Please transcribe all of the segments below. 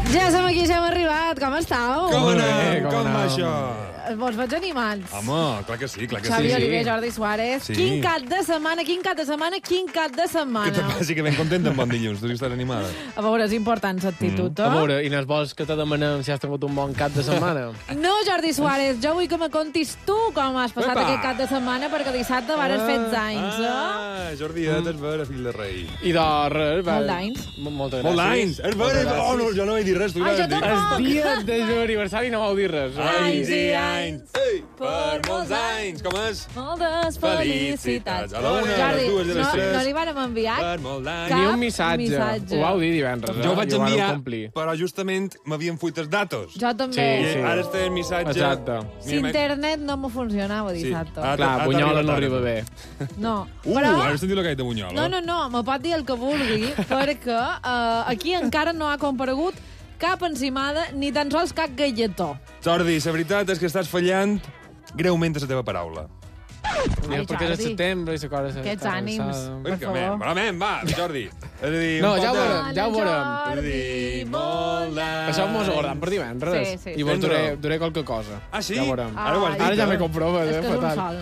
Ja som aquí, ja hem arribat. Com estàu? Com anem? Com va això? Vos veig animats. Home, clar que sí, clar que Xavi sí. Oliver, Jordi Suárez. Sí. Quin cap de setmana, quin cap de setmana, quin cap de Que setmana. te passi que ben contenta amb bon dilluns, tu estàs animada. A veure, és important l'actitud, A veure, i no vols que te demanem si has tingut un bon cap de setmana? No, Jordi Suárez, jo vull que me contis tu com has passat Epa! aquest cap de setmana, perquè dissabte vares fet anys, Jordi, és vera, fill de rei. I de res... Molt d'anys. Moltes gràcies. Molt d'anys! És vera! Oh, no, jo no vaig dir res, tu Ai, vas jo dir. tampoc. El dia del meu aniversari no vau dir res. Anys i anys. Ei, Per per molts molts anys! Com és? Moltes felicitats. A la una, a Jordi, les dues i a les no, tres. no li vàrem enviar Per molts anys. cap Ni un missatge. Ho vau dir divendres, Jo ho vaig I ho vàreu enviar, complir. però justament m'havien fuit els datos. Jo també. I Sí. ara este missatge... Exacte. Si internet no me funcionava dissabte. Ah, Clar, t'ha Bunyola no arribat arriba ara. bé. No. Ara has sentit el que ha dit de Bunyola? No, me pot dir el que vulgui, perquè aquí encara no ha comparegut cap encimada ni tan sols cap galletó. Jordi, la veritat és que estàs fallant greument a la teva paraula. Mira, perquè és el Jordi. setembre i la cosa... Aquests ànims. Per Vinga, favor. va, Jordi. És a dir, No, un ja poc ho de- veurem, ja ho veurem. Jordi, molt d'anys. Això mos ho guardem per divendres. Sí, sí. I vos Tens duré qualque cosa. Ah, sí? Ja ho veurem. Ara ho has dit, Ara ja eh? m'he comprovat, És que és un fatal. sol.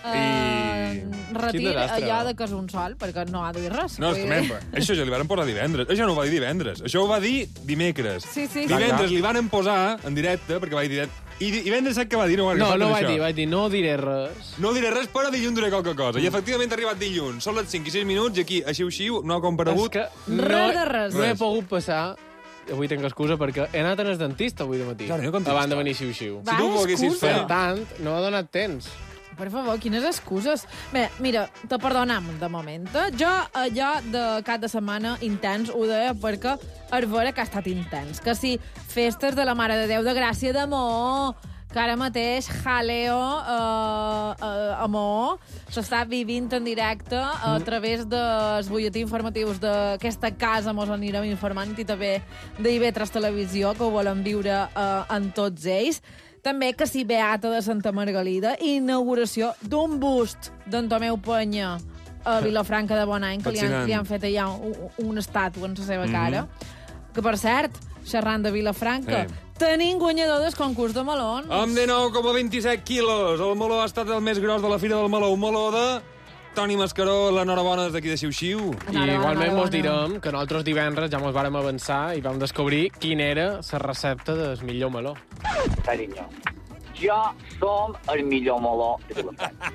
I- Retir Quin desastre. allò de que és un sol, perquè no ha de dir res. No, és que, Vull dir- això ja li van posar divendres. Això no ho va dir divendres. Això ho va dir dimecres. Sí, sí. Divendres li van posar en directe, perquè va dir directe. I divendres sap què va dir? No, No, no vaig dir, no diré res. No diré res, però dilluns diré qualque cosa. I efectivament ha arribat dilluns. Són les 5 i 6 minuts i aquí, a xiu-xiu, no ha comparegut. És que Res de res. No he Res. pogut passar... Avui tinc excusa perquè he anat al dentista avui de matí. Clar, no contesta. Abans de venir xiu-xiu. Va, Si tu ho haguessis excusa. Per fet... tant, no m'ha donat temps. Per favor, quines excuses. Bé, mira, te perdonam de moment. Jo, allò de cap de setmana intens, ho deia perquè és vera que ha estat intens. Que si festes de la Mare de Déu de Gràcia de Maó, que ara mateix jaleo a Maó s'està vivint en directe a través dels butlletins informatius d'aquesta casa, mos anirem informant, i també d'IV3 Televisió, que ho volen viure en tots ells. També que si Beata de Santa Margalida, inauguració d'un bust d'en Tomeu Penya a Vilafranca de Bonany, que Fascinant. li han fet allà una estàtua en la seva cara. Que, per cert, xerrant de Vilafranca, tenim guanyador del concurs de melons. Amb 19,27 quilos. El meló ha estat el més gros de la Fira del Meló. Un meló de Toni Mascaró, l'enhorabona des d'aquí de Xiu-Xiu. I Enhorabona, igualment mos enhorabona. direm que nosaltres divendres ja mos vàrem avançar i vam descobrir quina era la recepta del millor meló. Carinyo, jo som el millor meló de Vilafranca.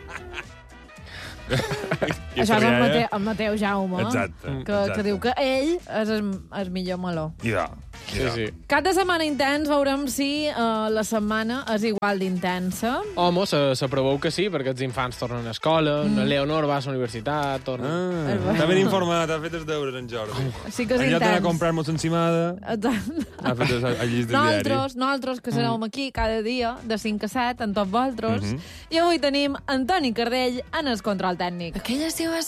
Això és el Mateu Jaume, Exacte. que diu que ell és el millor meló. Ja. Sí, sí. Cap de setmana intens, veurem si la setmana és igual d'intensa. Home, se preveu que sí, perquè els infants tornen a escola, la Leonor va a la universitat, torna... Està ben informat, ha fet els deures, en Jordi. Sí que és En lloc d'anar a intens. comprar-nos encimada, ha fet el llis del diari. Nosaltres, que serem aquí cada dia, de 5 a 7, amb tots vosaltres. I avui tenim Antoni Cardell en el control tècnic. Aquell estiu